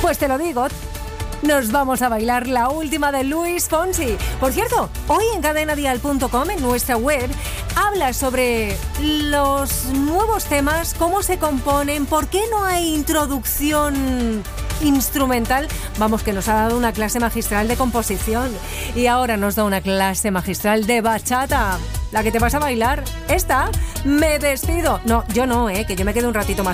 Pues te lo digo. Nos vamos a bailar la última de Luis Fonsi. Por cierto, hoy en cadenadial.com, en nuestra web, habla sobre los nuevos temas, cómo se componen, por qué no hay introducción instrumental. Vamos, que nos ha dado una clase magistral de composición y ahora nos da una clase magistral de bachata. La que te vas a bailar, esta, me despido. No, yo no, que yo me quedo un ratito más.